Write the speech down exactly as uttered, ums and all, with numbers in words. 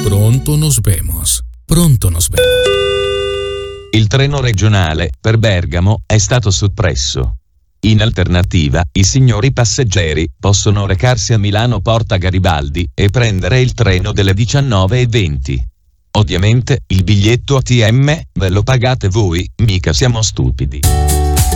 Pronto nos vemos. Pronto nos vemos. Il treno regionale per Bergamo è stato soppresso. In alternativa, i signori passeggeri possono recarsi a Milano Porta Garibaldi e prendere il treno delle diciannove e venti. Ovviamente, il biglietto A T M ve lo pagate voi, mica siamo stupidi.